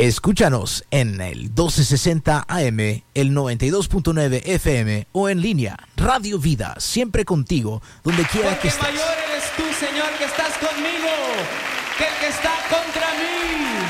Escúchanos en el 1260 AM, el 92.9 FM o en línea. Radio Vida, siempre contigo, donde quiera que estés. Porque mayor eres tú, Señor, que estás conmigo, que el que está contra mí.